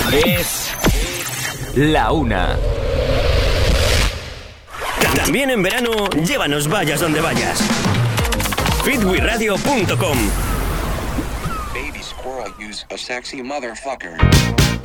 Es la una. También en verano, llévanos vayas donde vayas. fitwiradio.com. Baby squirrel use a sexy motherfucker.